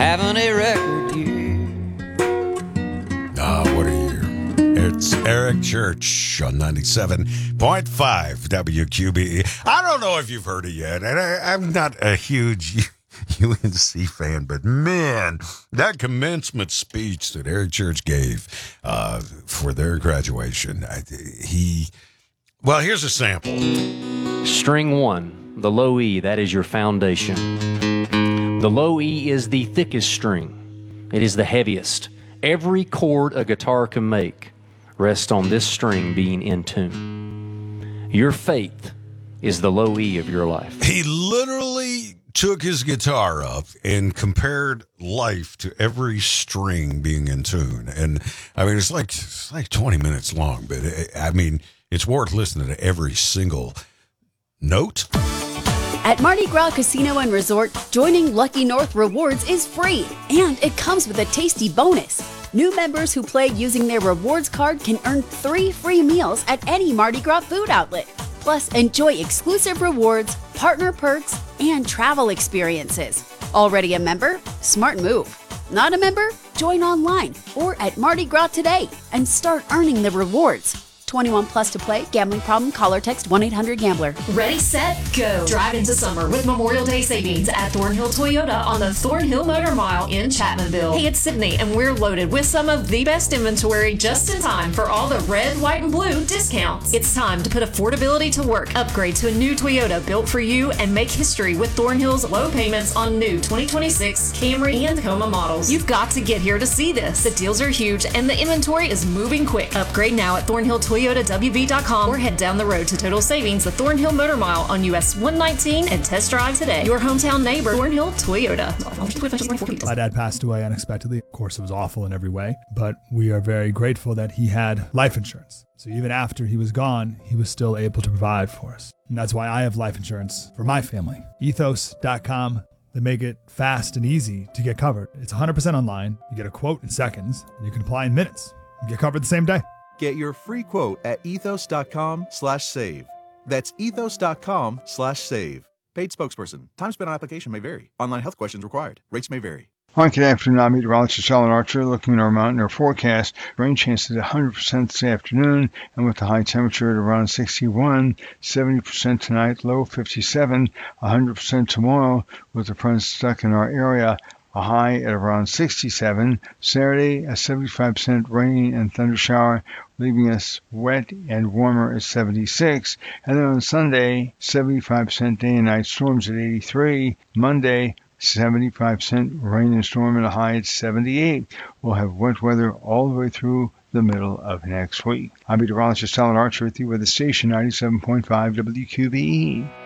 having a record year. What a year. It's Eric Church on 97.5 WQBE. I don't know if you've heard it yet, and I'm not a huge UNC fan, but man, that commencement speech that Eric Church gave for their graduation, here's a sample. String 1, the low E, that is your foundation. The low E is the thickest string. It is the heaviest. Every chord a guitar can make rests on this string being in tune. Your faith is the low E of your life. He literally took his guitar up and compared life to every string being in tune. And I mean, it's like 20 minutes long, but it's worth listening to every single note. At Mardi Gras Casino and Resort, joining Lucky North Rewards is free, and it comes with a tasty bonus. New members who play using their rewards card can earn 3 free meals at any Mardi Gras food outlet. Plus, enjoy exclusive rewards, partner perks, and travel experiences. Already a member? Smart move. Not a member? Join online or at Mardi Gras today and start earning the rewards. 21 plus to play. Gambling problem? Call or text 1-800-GAMBLER. Ready, set, go. Drive into summer with Memorial Day savings at Thornhill Toyota on the Thornhill Motor Mile in Chapmanville. Hey, it's Sydney, and we're loaded with some of the best inventory just in time for all the red, white, and blue discounts. It's time to put affordability to work. Upgrade to a new Toyota built for you and make history with Thornhill's low payments on new 2026 Camry and Tacoma models. You've got to get here to see this. The deals are huge, and the inventory is moving quick. Upgrade now at ThornhillToyotaWV.com or head down the road to Total Savings, the Thornhill Motor Mile on US 119 and test drive today. Your hometown neighbor, Thornhill Toyota. My dad passed away unexpectedly. Of course, it was awful in every way, but we are very grateful that he had life insurance. So even after he was gone, he was still able to provide for us. And that's why I have life insurance for my family. Ethos.com. They make it fast and easy to get covered. It's 100% online. You get a quote in seconds, and you can apply in minutes. You get covered the same day. Get your free quote at ethos.com/save. That's ethos.com/save. Paid spokesperson. Time spent on application may vary. Online health questions required. Rates may vary. Hi, good afternoon. I'm meteorologist Alan Archer looking at our mountain air forecast. Rain chances at 100% this afternoon, and with the high temperature at around 61, 70% tonight, low 57, 100% tomorrow with the front stuck in our area. A high at around 67. Saturday, a 75% rain and thunder shower, leaving us wet and warmer at 76. And then on Sunday, 75% day and night storms at 83. Monday, 75% rain and storm and a high at 78. We'll have wet weather all the way through the middle of next week. I'm meteorologist Alan Archer with you with the station 97.5 WQBE.